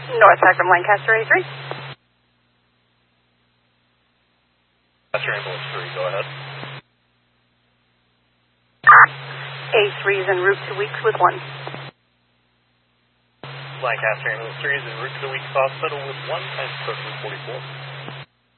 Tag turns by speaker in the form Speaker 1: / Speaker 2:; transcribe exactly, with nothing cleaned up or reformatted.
Speaker 1: Northside from Lancaster A three.
Speaker 2: Lancaster Ambulance three, go ahead.
Speaker 1: A three is en route to Weeks with one.
Speaker 2: Lancaster Ambulance three is en route to the Weeks Hospital with one, and approaching forty-four.